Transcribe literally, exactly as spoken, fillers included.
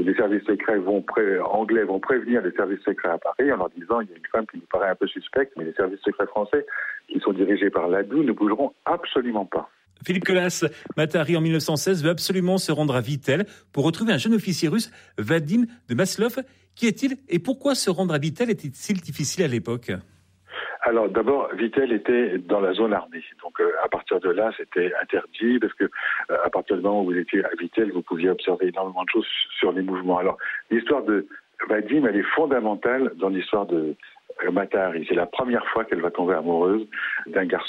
les services secrets vont pré- anglais vont prévenir les services secrets à Paris en leur disant il y a une femme qui nous paraît un peu suspecte, mais les services secrets français, qui sont dirigés par l'A D O U, ne bougeront absolument pas. Philippe Colas, Matari en mille neuf cent seize veut absolument se rendre à Vittel pour retrouver un jeune officier russe, Vadim de Maslov. Qui est-il et pourquoi se rendre à Vittel était-il difficile à l'époque ? Alors d'abord, Vittel était dans la zone armée. Donc euh, à partir de là, c'était interdit parce que euh, à partir du moment où vous étiez à Vittel, vous pouviez observer énormément de choses sur les mouvements. Alors l'histoire de Vadim, elle est fondamentale dans l'histoire de euh, Matari. C'est la première fois qu'elle va tomber amoureuse d'un garçon